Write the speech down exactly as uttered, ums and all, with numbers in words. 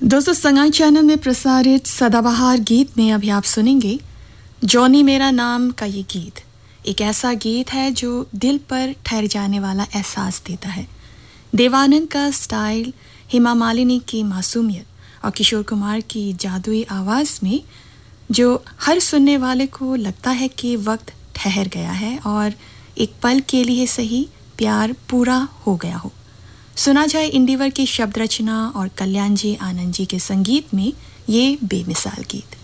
दोस्तों संगाई चैनल में प्रसारित सदाबहार गीत में अभी आप सुनेंगे जॉनी मेरा नाम का ये गीत। एक ऐसा गीत है जो दिल पर ठहर जाने वाला एहसास देता है। देवानंद का स्टाइल, हेमा मालिनी की मासूमियत और किशोर कुमार की जादुई आवाज़ में जो हर सुनने वाले को लगता है कि वक्त ठहर गया है और एक पल के लिए सही प्यार पूरा हो गया हो। सुना जाए इंदिवर की शब्द रचना और कल्याण जी आनंद जी के संगीत में ये बेमिसाल गीत।